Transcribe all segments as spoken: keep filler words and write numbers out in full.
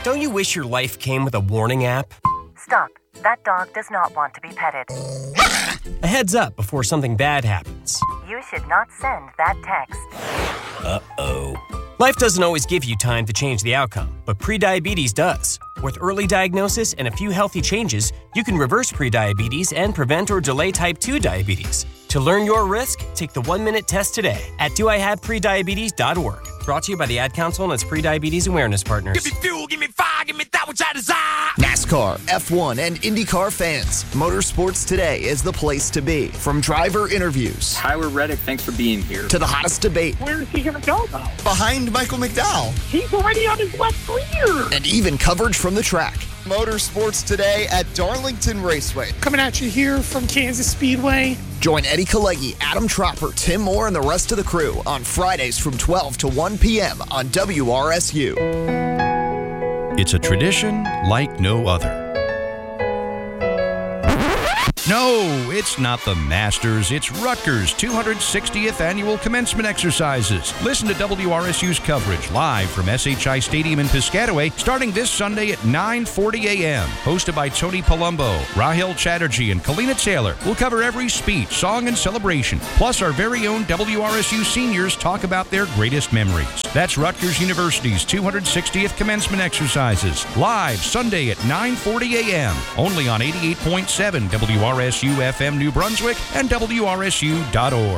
Don't you wish your life came with a warning app? Stop. That dog does not want to be petted. A heads up before something bad happens. You should not send that text. Uh-oh. Life doesn't always give you time to change the outcome, but prediabetes does. With early diagnosis and a few healthy changes, you can reverse prediabetes and prevent or delay type two diabetes. To learn your risk, take the one-minute test today at do I have prediabetes dot org. Brought to you by the Ad Council and its prediabetes awareness partners. Give me fuel, give me fire, give me that which I desire. NASCAR, F one, and IndyCar fans, Motorsports Today is the place to be. From driver interviews Tyler Reddick, thanks for being here. to the hottest debate Where is he going to go, though? behind Michael McDowell, He's already on his left rear. and even coverage from the track. Motorsports Today at Darlington Raceway. Coming at you here from Kansas Speedway. Join Eddie Kalegi, Adam Tropper, Tim Moore, and the rest of the crew on Fridays from twelve to one p.m. on W R S U. It's a tradition like no other. No, it's not the Masters. It's Rutgers' two hundred sixtieth Annual Commencement Exercises. Listen to W R S U's coverage live from S H I Stadium in Piscataway starting this Sunday at nine forty a.m. Hosted by Tony Palumbo, Rahil Chatterjee, and Kalina Taylor. We'll cover every speech, song, and celebration. Plus, our very own W R S U seniors talk about their greatest memories. That's Rutgers University's two hundred sixtieth Commencement Exercises. Live Sunday at nine forty a.m. Only on eighty-eight point seven W R S U F M New Brunswick and W R S U dot org.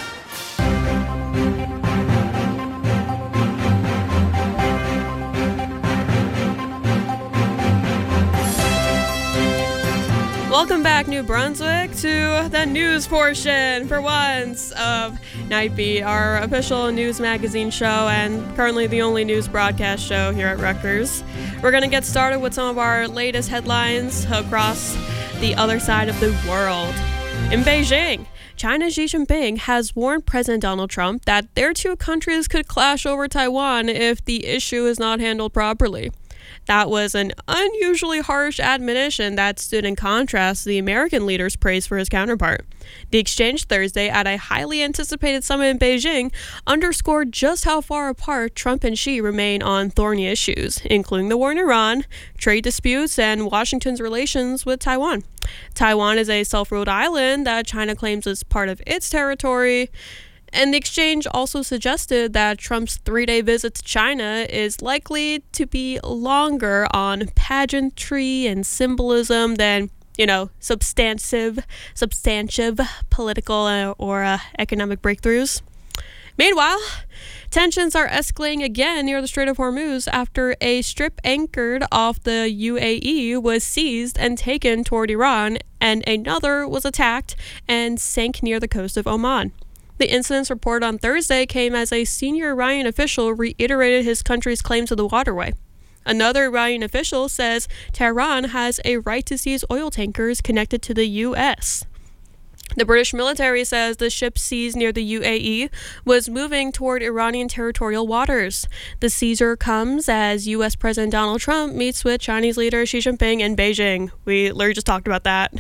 Welcome back, New Brunswick, to the news portion, for once, of Night Beat, our official news magazine show and currently the only news broadcast show here at Rutgers. We're going to get started with some of our latest headlines across the other side of the world. In Beijing, China's Xi Jinping has warned President Donald Trump that their two countries could clash over Taiwan if the issue is not handled properly. That was an unusually harsh admonition that stood in contrast to the American leader's praise for his counterpart. The exchange Thursday at a highly anticipated summit in Beijing underscored just how far apart Trump and Xi remain on thorny issues, including the war in Iran, trade disputes, and Washington's relations with Taiwan. Taiwan is a self-ruled island that China claims as part of its territory. And the exchange also suggested that Trump's three-day visit to China is likely to be longer on pageantry and symbolism than, you know, substantive, substantive political uh, or uh, economic breakthroughs. Meanwhile, tensions are escalating again near the Strait of Hormuz after a strip anchored off the U A E was seized and taken toward Iran, and another was attacked and sank near the coast of Oman. The incidents reported on Thursday came as a senior Iranian official reiterated his country's claim to the waterway. Another Iranian official says Tehran has a right to seize oil tankers connected to the U S. The British military says the ship seized near the U A E was moving toward Iranian territorial waters. The seizure comes as U S President Donald Trump meets with Chinese leader Xi Jinping in Beijing. We literally just talked about that.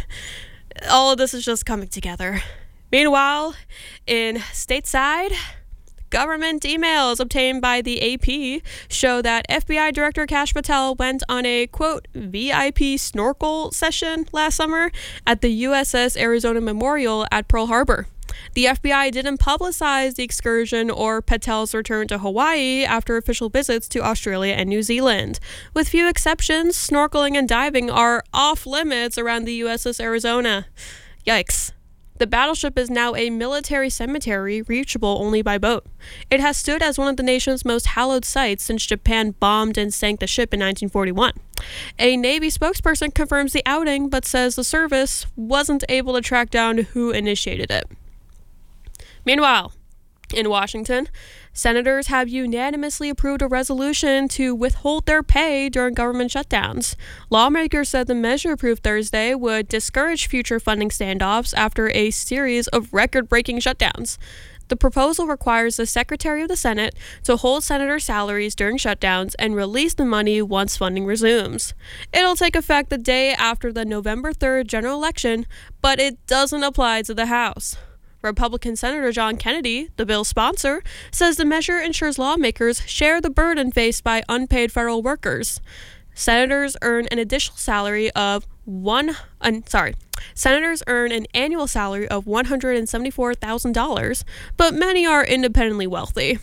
All of this is just coming together. Meanwhile, in stateside, government emails obtained by the A P show that F B I Director Kash Patel went on a, quote, V I P snorkel session last summer at the U S S Arizona Memorial at Pearl Harbor. The F B I didn't publicize the excursion or Patel's return to Hawaii after official visits to Australia and New Zealand. With few exceptions, snorkeling and diving are off limits around the U S S Arizona. Yikes. The battleship is now a military cemetery reachable only by boat. It has stood as one of the nation's most hallowed sites since Japan bombed and sank the ship in nineteen forty-one. A Navy spokesperson confirms the outing, but says the service wasn't able to track down who initiated it. Meanwhile, in Washington, senators have unanimously approved a resolution to withhold their pay during government shutdowns. Lawmakers said the measure approved Thursday would discourage future funding standoffs after a series of record-breaking shutdowns. The proposal requires the Secretary of the Senate to hold senator salaries during shutdowns and release the money once funding resumes. It'll take effect the day after the November third general election, but it doesn't apply to the House. Republican Senator John Kennedy, the bill's sponsor, says the measure ensures lawmakers share the burden faced by unpaid federal workers. Senators earn an additional salary of one. Uh, sorry, senators earn an annual salary of one hundred seventy-four thousand dollars, but many are independently wealthy.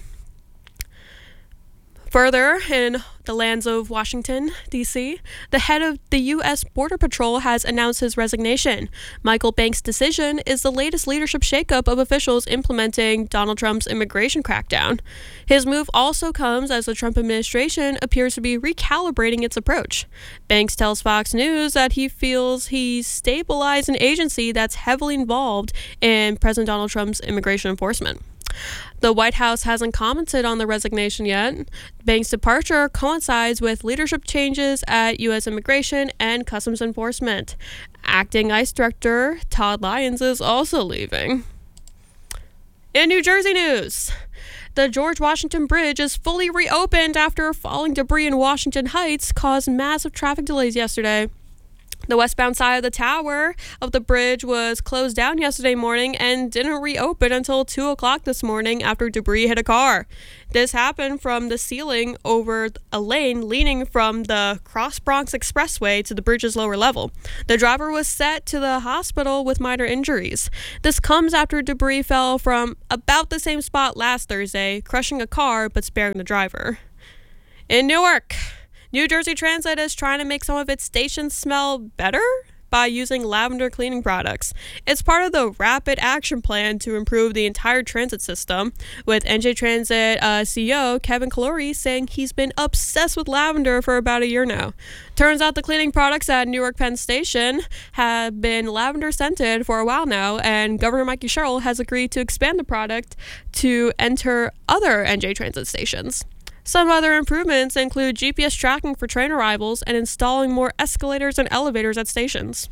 Further, in the lands of Washington, D C, the head of the U S Border Patrol has announced his resignation. Michael Banks' decision is the latest leadership shakeup of officials implementing Donald Trump's immigration crackdown. His move also comes as the Trump administration appears to be recalibrating its approach. Banks tells Fox News that he feels he's stabilized an agency that's heavily involved in President Donald Trump's immigration enforcement. The White House hasn't commented on the resignation yet. Banks' departure coincides with leadership changes at U S Immigration and Customs Enforcement. Acting ICE Director Todd Lyons is also leaving. In New Jersey news, the George Washington Bridge is fully reopened after falling debris in Washington Heights caused massive traffic delays yesterday. The westbound side of the tower of the bridge was closed down yesterday morning and didn't reopen until two o'clock this morning after debris hit a car. This happened from the ceiling over a lane leading from the Cross Bronx Expressway to the bridge's lower level. The driver was sent to the hospital with minor injuries. This comes after debris fell from about the same spot last Thursday, crushing a car but sparing the driver. In Newark, New Jersey Transit is trying to make some of its stations smell better by using lavender cleaning products. It's part of the rapid action plan to improve the entire transit system, with N J Transit uh, C E O Kevin Calori saying he's been obsessed with lavender for about a year now. Turns out the cleaning products at Newark Penn Station have been lavender scented for a while now, and Governor Mikey Sherrill has agreed to expand the product to enter other N J Transit stations. Some other improvements include G P S tracking for train arrivals and installing more escalators and elevators at stations.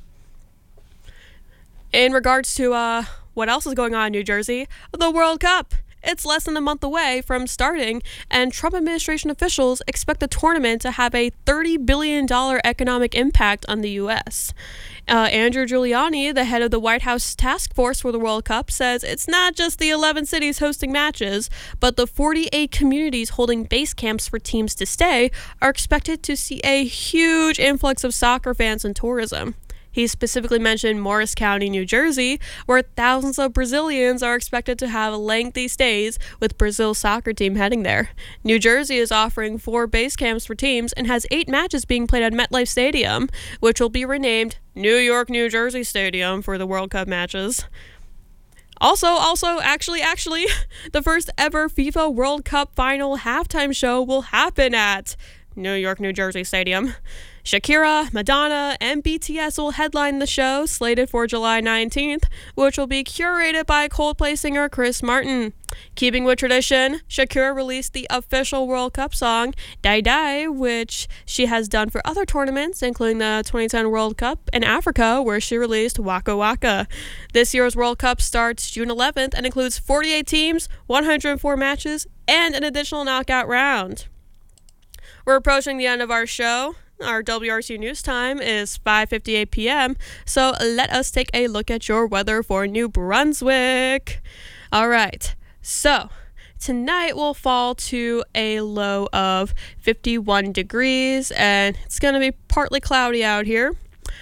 In regards to uh, what else is going on in New Jersey, the World Cup. It's less than a month away from starting, and Trump administration officials expect the tournament to have a thirty billion dollars economic impact on the U S Uh, Andrew Giuliani, the head of the White House task force for the World Cup, says it's not just the eleven cities hosting matches, but the forty-eight communities holding base camps for teams to stay are expected to see a huge influx of soccer fans and tourism. He specifically mentioned Morris County, New Jersey, where thousands of Brazilians are expected to have lengthy stays, with Brazil's soccer team heading there. New Jersey is offering four base camps for teams and has eight matches being played at MetLife Stadium, which will be renamed New York, New Jersey Stadium for the World Cup matches. Also, also, actually, actually, the first ever FIFA World Cup final halftime show will happen at New York, New Jersey Stadium. Shakira, Madonna, and B T S will headline the show, slated for July nineteenth, which will be curated by Coldplay singer Chris Martin. Keeping with tradition, Shakira released the official World Cup song, Die Die, which she has done for other tournaments, including the twenty ten World Cup in Africa, where she released Waka Waka. This year's World Cup starts June eleventh and includes forty-eight teams, one hundred four matches, and an additional knockout round. We're approaching the end of our show. Our W R S U news time is five fifty-eight p.m., so let us take a look at your weather for New Brunswick. All right, so tonight will fall to a low of fifty-one degrees, and it's going to be partly cloudy out here.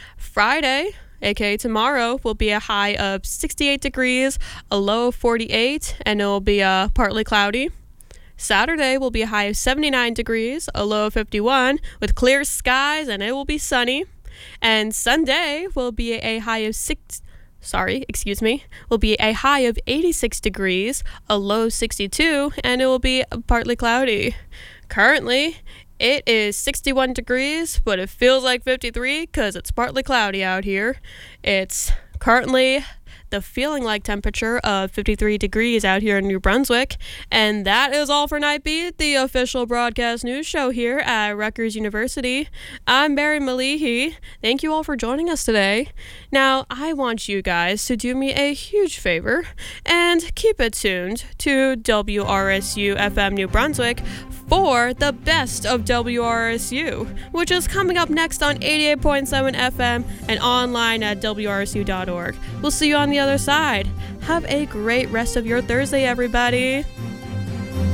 Friday, aka tomorrow, will be a high of sixty-eight degrees, a low of forty-eight, and it will be uh, partly cloudy. Saturday will be a high of seventy-nine degrees, a low of fifty-one, with clear skies, and it will be sunny. And Sunday will be a high of six, sorry, excuse me, will be a high of eighty-six degrees, a low of sixty-two, and it will be partly cloudy. Currently, it is sixty-one degrees, but it feels like fifty-three because it's partly cloudy out here. It's currently the feeling like temperature of fifty-three degrees out here in New Brunswick. And that is all for Night Beat, the official broadcast news show here at Rutgers University. I'm Barry Malihi. Thank you all for joining us today. Now, I want you guys to do me a huge favor and keep it tuned to W R S U F M New Brunswick for the best of W R S U, which is coming up next on eighty-eight point seven F M and online at W R S U dot org. We'll see you on the other side. Have a great rest of your Thursday, everybody.